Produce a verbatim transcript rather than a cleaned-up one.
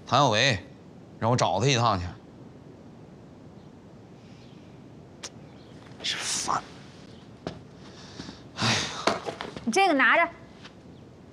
谭有为，让我找他一趟去。真烦！ 你这个拿着。